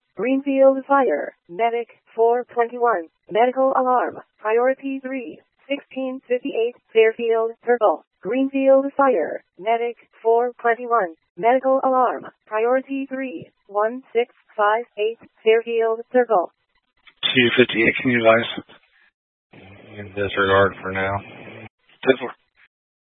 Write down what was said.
Greenfield Fire, Medic 421, Medical Alarm, Priority 3, 1658, Fairfield, Purple. Greenfield Fire, Medic 421, Medical Alarm, Priority 3, 1658, Fairfield, Circle. 258, can you advise? In disregard for now. 10-4.